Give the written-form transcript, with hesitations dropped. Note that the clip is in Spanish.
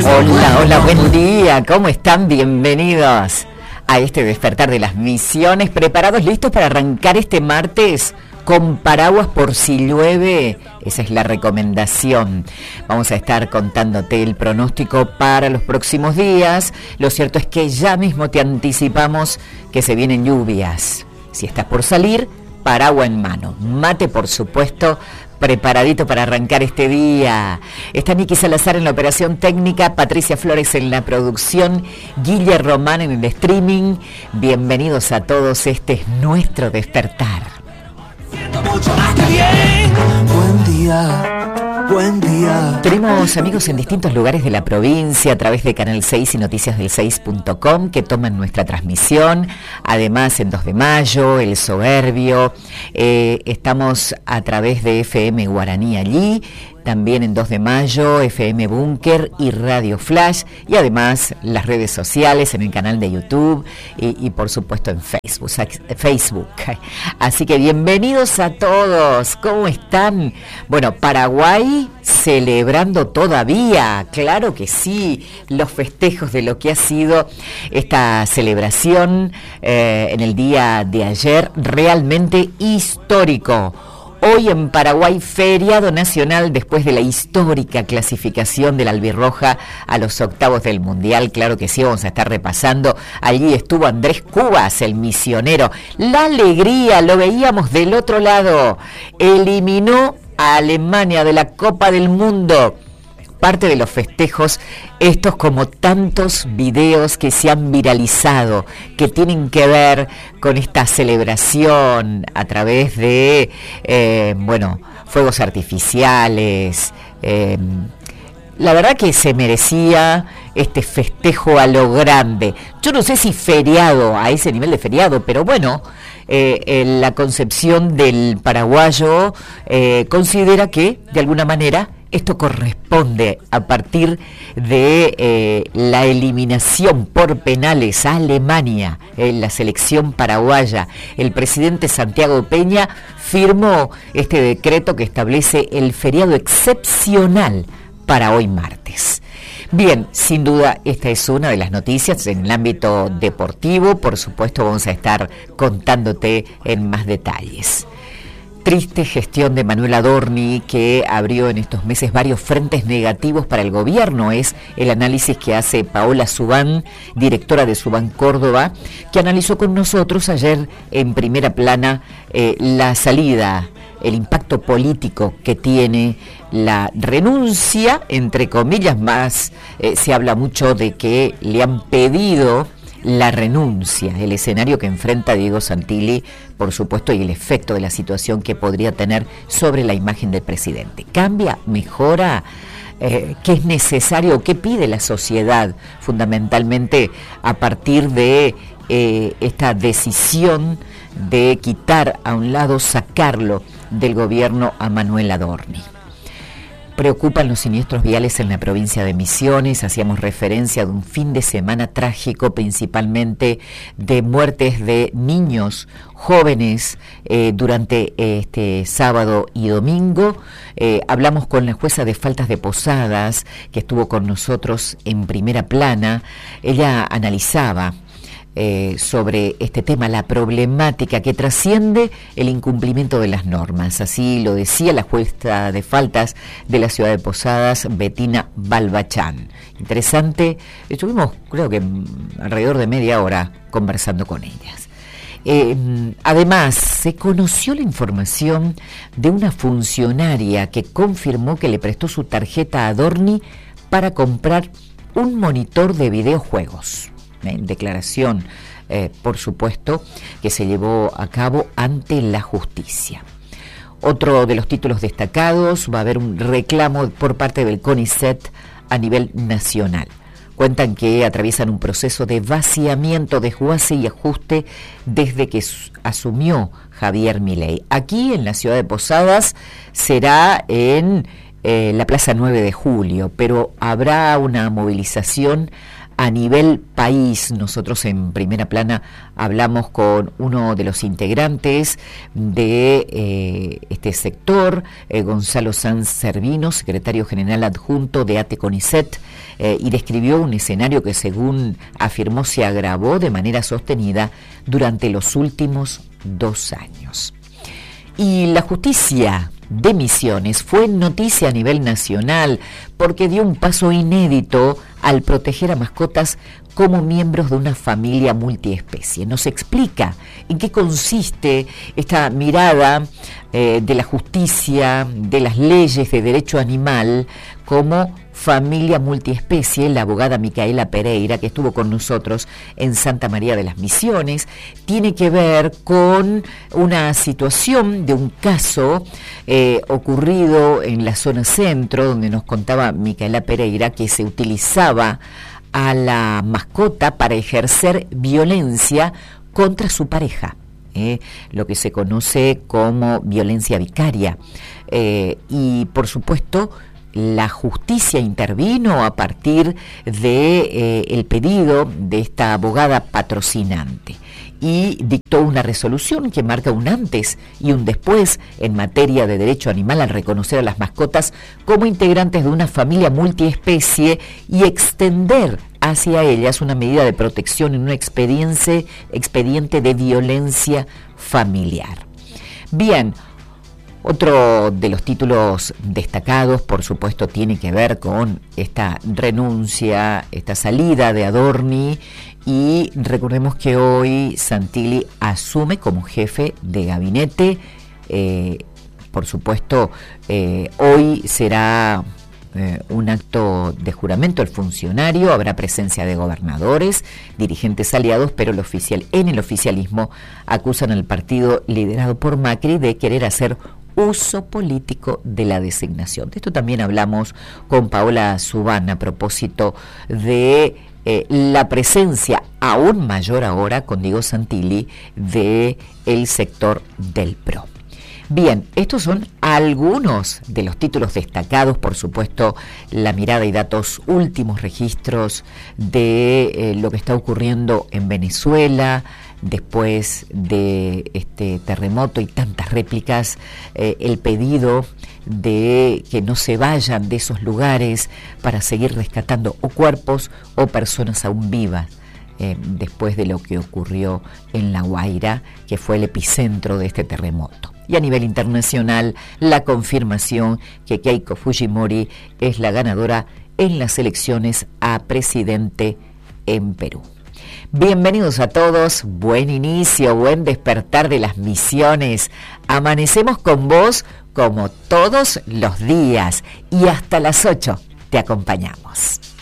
Hola, hola, buen día, ¿cómo están? Bienvenidos a este despertar de las misiones, preparados, listos para arrancar este martes con paraguas por si llueve. Esa es la recomendación. Vamos a estar contándote el pronóstico para los próximos días. Lo cierto es que ya mismo te anticipamos que se vienen lluvias. Si estás por salir, paraguas en mano, mate por supuesto, preparadito para arrancar este día. Está Niki Salazar en la operación técnica, Patricia Flores en la producción, Guille Román en el streaming. Bienvenidos a todos, este es nuestro despertar. Buen día, buen día. Tenemos amigos en distintos lugares de la provincia a través de Canal 6 y noticiasdel6.com que toman nuestra transmisión. Además en 2 de Mayo, El Soberbio. Estamos a través de FM Guaraní allí. También en 2 de Mayo, FM Búnker y Radio Flash, y además las redes sociales en el canal de YouTube y por supuesto en Facebook. Así que bienvenidos a todos, ¿cómo están? Bueno, Paraguay celebrando todavía, claro que sí, los festejos de lo que ha sido esta celebración en el día de ayer, realmente histórico. Hoy en Paraguay, feriado nacional después de la histórica clasificación de la albirroja a los octavos del Mundial. Claro que sí, vamos a estar repasando. Allí estuvo Andrés Cubas, el misionero. La alegría, lo veíamos del otro lado. Eliminó a Alemania de la Copa del Mundo. Parte de los festejos, estos como tantos videos que se han viralizado, que tienen que ver con esta celebración a través de, fuegos artificiales. La verdad que se merecía este festejo a lo grande. Yo no sé si feriado, a ese nivel de feriado, pero bueno, la concepción del paraguayo considera que, de alguna manera, esto corresponde a partir de la eliminación por penales a Alemania en la selección paraguaya. El presidente Santiago Peña firmó este decreto que establece el feriado excepcional para hoy martes. Bien, sin duda esta es una de las noticias en el ámbito deportivo. Por supuesto vamos a estar contándote en más detalles. Triste gestión de Manuel Adorni, que abrió en estos meses varios frentes negativos para el gobierno. Es el análisis que hace Paola Subán, directora de Subán Córdoba, que analizó con nosotros ayer en primera plana la salida, el impacto político que tiene la renuncia, entre comillas, más se habla mucho de que le han pedido la renuncia, el escenario que enfrenta Diego Santilli, por supuesto, y el efecto de la situación que podría tener sobre la imagen del presidente. ¿Cambia? ¿Mejora? ¿Qué es necesario? ¿Qué pide la sociedad fundamentalmente a partir de esta decisión de quitar a un lado, sacarlo del gobierno a Manuel Adorni? Preocupan los siniestros viales en la provincia de Misiones. Hacíamos referencia de un fin de semana trágico, principalmente de muertes de niños jóvenes durante este sábado y domingo. Hablamos con la jueza de faltas de Posadas, que estuvo con nosotros en primera plana. Ella analizaba sobre este tema, la problemática que trasciende el incumplimiento de las normas. Así lo decía la jueza de faltas de la ciudad de Posadas, Betina Balbachán. Interesante, estuvimos creo que alrededor de media hora conversando con ellas. Además, se conoció la información de una funcionaria que confirmó que le prestó su tarjeta a Adorni para comprar un monitor de videojuegos. Declaración, por supuesto, que se llevó a cabo ante la justicia. Otro de los títulos destacados, va a haber un reclamo por parte del CONICET a nivel nacional. Cuentan que atraviesan un proceso de vaciamiento, desguace y ajuste desde que asumió Javier Milei. Aquí en la ciudad de Posadas será en la Plaza 9 de Julio, pero habrá una movilización a nivel país. Nosotros en Primera Plana hablamos con uno de los integrantes de este sector, Gonzalo Sanz Servino, secretario general adjunto de ATE CONICET, y describió un escenario que, según afirmó, se agravó de manera sostenida durante los últimos 2 años. Y la justicia de Misiones fue noticia a nivel nacional porque dio un paso inédito al proteger a mascotas como miembros de una familia multiespecie. Nos explica en qué consiste esta mirada de la justicia, de las leyes de derecho animal como familia multiespecie, la abogada Micaela Pereira, que estuvo con nosotros en Santa María de las Misiones. Tiene que ver con una situación de un caso ocurrido en la zona centro, donde nos contaba Micaela Pereira que se utilizaba a la mascota para ejercer violencia contra su pareja, lo que se conoce como violencia vicaria. Y por supuesto, la justicia intervino a partir de el pedido de esta abogada patrocinante y dictó una resolución que marca un antes y un después en materia de derecho animal al reconocer a las mascotas como integrantes de una familia multiespecie y extender hacia ellas una medida de protección en un expediente de violencia familiar. Bien. Otro de los títulos destacados, por supuesto, tiene que ver con esta renuncia, esta salida de Adorni, y recordemos que hoy Santilli asume como jefe de gabinete. Por supuesto, hoy será un acto de juramento el funcionario, habrá presencia de gobernadores, dirigentes aliados, pero en el oficialismo acusan al partido liderado por Macri de querer hacer uso político de la designación. De esto también hablamos con Paola Subán a propósito de la presencia aún mayor ahora con Diego Santilli de el sector del PRO. Bien, estos son algunos de los títulos destacados, por supuesto, la mirada y datos, últimos registros de lo que está ocurriendo en Venezuela después de este terremoto y tantas réplicas, el pedido de que no se vayan de esos lugares para seguir rescatando o cuerpos o personas aún vivas. Después de lo que ocurrió en La Guaira, que fue el epicentro de este terremoto. Y a nivel internacional, la confirmación que Keiko Fujimori es la ganadora en las elecciones a presidente en Perú. Bienvenidos a todos, buen inicio, buen despertar de las Misiones. Amanecemos con vos como todos los días y hasta las 8 te acompañamos.